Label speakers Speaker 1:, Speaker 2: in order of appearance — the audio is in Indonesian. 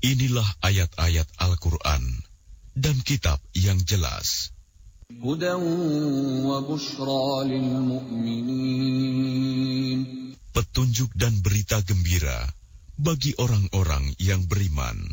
Speaker 1: Inilah ayat-ayat Al-Quran dan kitab yang jelas.
Speaker 2: Hudan wa bushra lil mu'minin.
Speaker 1: Petunjuk dan berita gembira bagi orang-orang yang beriman.